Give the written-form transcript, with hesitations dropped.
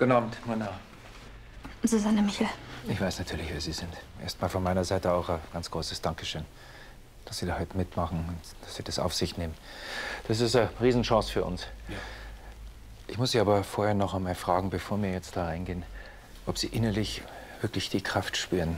Guten Abend, Mona. Susanne Michel. Ich weiß natürlich, wer Sie sind. Erstmal von meiner Seite auch ein ganz großes Dankeschön, dass Sie da heute mitmachen und dass Sie das auf sich nehmen. Das ist eine Riesenchance für uns. Ja. Ich muss Sie aber vorher noch einmal fragen, bevor wir jetzt da reingehen, ob Sie innerlich wirklich die Kraft spüren,